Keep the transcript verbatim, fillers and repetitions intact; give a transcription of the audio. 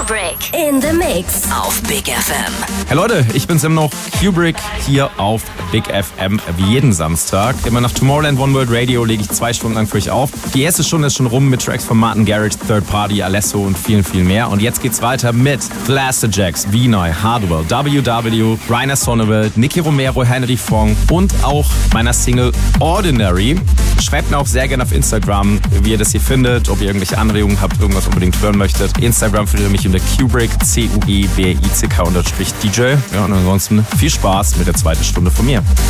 Kubrick in the Mix auf Big F M. Hey Leute, ich bin's immer noch, Kubrick, hier auf Big F M, wie jeden Samstag. Immer nach Tomorrowland One World Radio lege ich zwei Stunden lang für euch auf. Die erste Stunde ist schon rum mit Tracks von Martin Garrix, Third Party, Alesso und vielen, viel mehr. Und jetzt geht's weiter mit Blasterjaxx, V-Neu, Hardwell, W W, Rainer Sonneveld, Nicky Romero, Henry Fong und auch meiner Single Ordinary. Schreibt mir auch sehr gerne auf Instagram, wie ihr das hier findet, ob ihr irgendwelche Anregungen habt, irgendwas unbedingt hören möchtet. Instagram findet ihr mich unter Kubrick, C U E B I C K unterstrich D J. Ja, und ansonsten viel Spaß mit der zweiten Stunde von mir.